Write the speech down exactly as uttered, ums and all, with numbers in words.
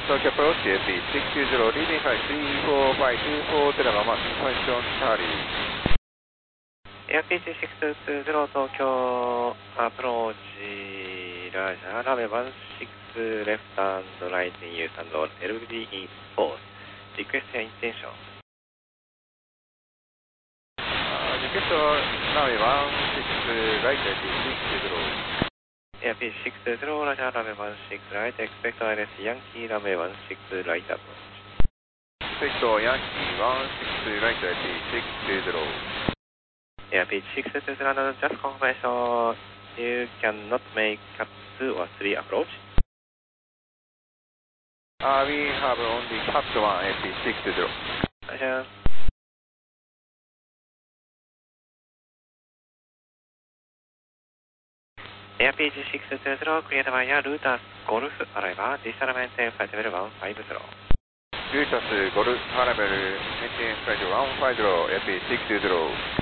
Tokyo approach, A P six two zero, leading flight three four five two four, Telema question Charlie. Air P G six two zero, Tokyo approach, Raja, runway one six left and right in use and L V D in force. Request your intention. Uh, request runway one six right, A P six two zero. Air P G six two zero, Raja, runway one six right, expect I L S Yankee, runway one six right approach. Expect Yankee one six right, A P six two zero. Air P G six two zero, just confirmation, you cannot make cut two or three approach? Uh, we have only cut one, A P six two zero. Raja. Air P G six two zero, cleared via Lutas Golf, arrival, distal maintain flight level one five zero. Lutas Golf, arrival, maintain flight one five zero, A P six two zero.